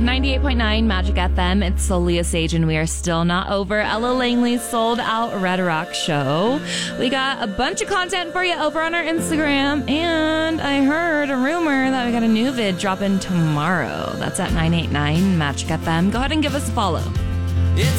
98.9 Magic FM. It's Leah Sage, and we are still not over Ella Langley's sold out Red Rock show. We got a bunch of content for you over on our Instagram, and I heard a rumor that we got a new vid dropping tomorrow. That's at 989 Magic FM. Go ahead and give us a follow.